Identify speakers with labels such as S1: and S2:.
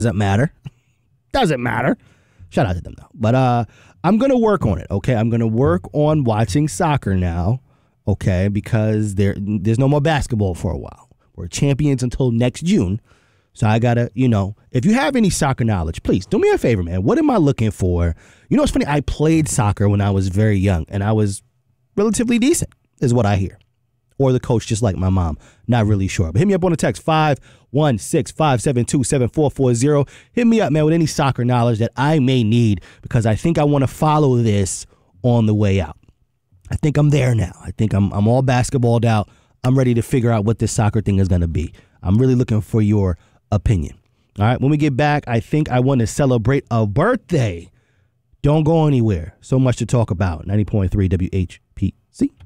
S1: Doesn't matter. Doesn't matter. Shout out to them, though. But I'm going to work on it, okay? I'm going to work on watching soccer now, okay? Because there's no more basketball for a while. We're champions until next June. So I got to, if you have any soccer knowledge, please do me a favor, man. What am I looking for? It's funny. I played soccer when I was very young, and I was relatively decent, is what I hear. Or the coach, just like my mom. Not really sure. But hit me up on the text, 516-572-7440. Hit me up, man, with any soccer knowledge that I may need, because I think I want to follow this on the way out. I think I'm there now. I think I'm all basketballed out. I'm ready to figure out what this soccer thing is going to be. I'm really looking for your opinion. All right, when we get back, I think I want to celebrate a birthday. Don't go anywhere. So much to talk about. 90.3 WHPC.